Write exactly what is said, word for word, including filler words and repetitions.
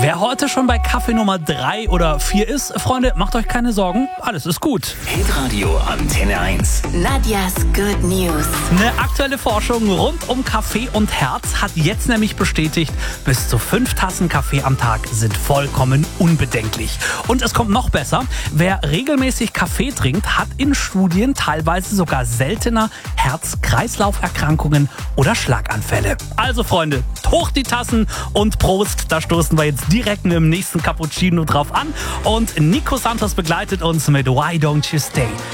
Wer heute schon bei Kaffee Nummer drei oder vier ist, Freunde, macht euch keine Sorgen, alles ist gut. Hitradio Antenne eins. Nadjas Good News. Eine aktuelle Forschung rund um Kaffee und Herz hat jetzt nämlich bestätigt, bis zu fünf Tassen Kaffee am Tag sind vollkommen unbedenklich. Und es kommt noch besser, wer regelmäßig Kaffee trinkt, hat in Studien teilweise sogar seltener Herz-Kreislauf-Erkrankungen oder Schlaganfälle. Also Freunde, hoch die Tassen und Prost, da stoßen wir jetzt direkt mit dem nächsten Cappuccino drauf an. Und Nico Santos begleitet uns mit Why Don't You Stay?